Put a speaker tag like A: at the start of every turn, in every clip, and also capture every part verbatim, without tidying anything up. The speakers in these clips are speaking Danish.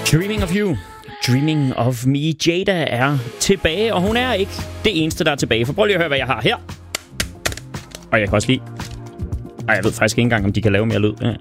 A: Dreaming of You, Dreaming of Me. Jada er tilbage, og hun er ikke det eneste, der er tilbage. For prøv lige at høre, hvad jeg har her. Og jeg kan også lide... Ej, jeg ved faktisk ikke engang, om de kan lave mere lyd. Ja,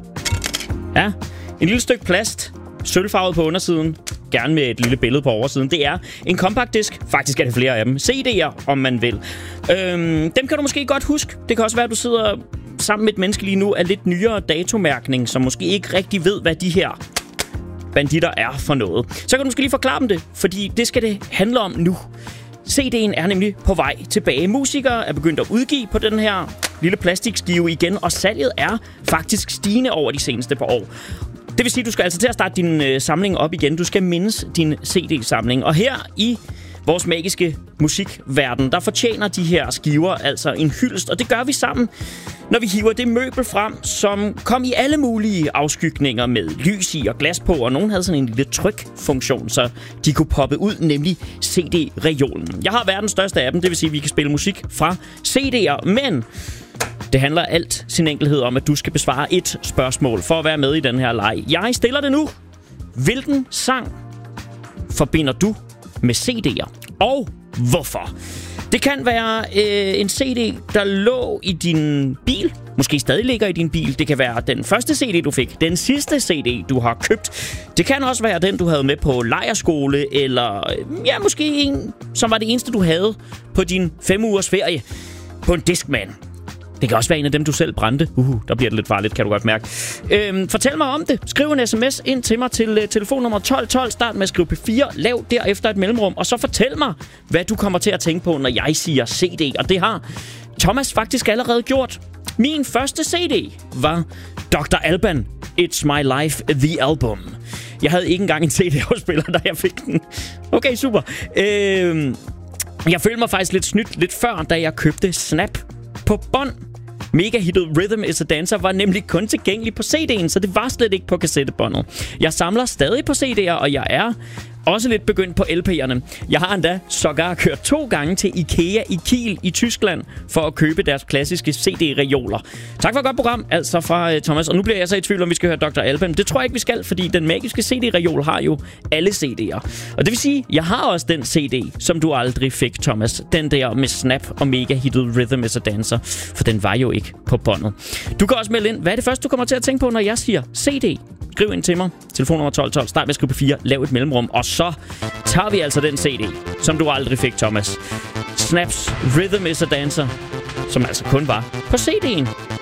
A: ja. En lille stykke plast, sølvfarvet på undersiden, gerne med et lille billede på oversiden. Det er en compact disk. Faktisk er det flere af dem. C D'er, om man vil. Øhm, dem kan du måske godt huske. Det kan også være, at du sidder sammen med et menneske lige nu af lidt nyere datomærkning, som måske ikke rigtig ved, hvad de her banditter er for noget. Så kan du måske lige forklare dem det, fordi det skal det handle om nu. C D'en er nemlig på vej tilbage. Musikere er begyndt at udgive på den her lille plastikskive igen, og salget er faktisk stigende over de seneste par år. Det vil sige, at du skal altså til at starte din øh, samling op igen. Du skal mindes din C D-samling. Og her i vores magiske musikverden, der fortjener de her skiver altså en hyldest. Og det gør vi sammen, når vi hiver det møbel frem, som kom i alle mulige afskygninger med lys i og glas på. Og nogen havde sådan en lille trykfunktion, så de kunne poppe ud, nemlig C D-reolen. Jeg har verdens største af dem, det vil sige, at vi kan spille musik fra C D'er, men det handler alt sin enkelhed om, at du skal besvare et spørgsmål for at være med i den her leg. Jeg stiller det nu. Hvilken sang forbinder du med C D'er? Og hvorfor? Det kan være øh, en C D, der lå i din bil. Måske stadig ligger i din bil. Det kan være den første C D, du fik. Den sidste C D, du har købt. Det kan også være den, du havde med på lejrskole. Eller ja, måske en, som var det eneste, du havde på din fem ugers ferie på en Discman. Det kan også være en af dem, du selv brændte. Uh, der bliver det lidt farligt, kan du godt mærke. Øhm, fortæl mig om det. Skriv en sms ind til mig til uh, telefonnummer tolv tolv. Start med at skrive P fire. Lav derefter et mellemrum. Og så fortæl mig, hvad du kommer til at tænke på, når jeg siger C D. Og det har Thomas faktisk allerede gjort. Min første C D var doktor Alban. It's My Life, The Album. Jeg havde ikke engang en C D-afspiller, da jeg fik den. Okay, super. Øhm, jeg følte mig faktisk lidt snydt lidt før, da jeg købte Snap på bånd. Mega-hittet Rhythm is a Dancer var nemlig kun tilgængelig på C D'en, så det var slet ikke på kassettebåndet. Jeg samler stadig på C D'er, og jeg er også lidt begyndt på L P'erne. Jeg har endda sågar kørt to gange til IKEA i Kiel i Tyskland for at købe deres klassiske C D-reoler. Tak for et godt program, altså fra uh, Thomas. Og nu bliver jeg så i tvivl, om vi skal høre doktor Alban. Det tror jeg ikke, vi skal, fordi den magiske C D-reol har jo alle C D'er. Og det vil sige, jeg har også den C D, som du aldrig fik, Thomas. Den der med Snap og mega-hittet Rhythm is a Dancer. For den var jo ikke på båndet. Du kan også melde ind. Hvad er det første, du kommer til at tænke på, når jeg siger C D? Skriv ind til mig. Telefonnummer tolv tolv. Start med at skrive P fire. Lav et mellemrum. Og så tager vi altså den C D, som du aldrig fik, Thomas. Snaps Rhythm is a Dancer, som altså kun var på C D'en.